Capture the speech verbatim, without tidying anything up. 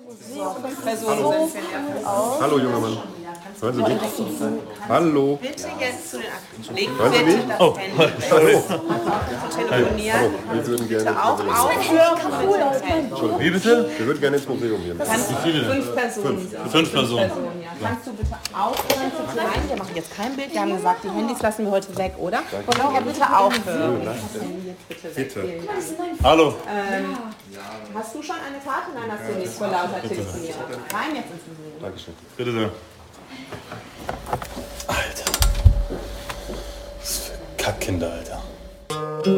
So cool aus. Hallo, junger Mann. Hören Sie mich? Hallo. Bitte jetzt zu den Akten. Legen Hören Sie bitte mich? das Oh. Handy weg. Hallo. Zu telefonieren. Wir würden gerne Bitte auch ins Museum. aufhören mit dem Handy. Wie bitte? Wir würden gerne ins Museum gehen. Kannst Wie viele? Fünf Personen. Fünf Personen. Ja. Kannst du bitte aufhören zu klein? Wir machen jetzt kein Bild. Wir haben gesagt, die Handys lassen wir heute weg, oder? Genau, ja, bitte aufhören. Bitte. Hallo. Ähm, hast du schon eine Karte? Nein, hast du nicht. Vor lauter telefonieren. Rein jetzt ins Museum. Dankeschön. Bitte sehr. Alter. Was für Kackkinder, Alter.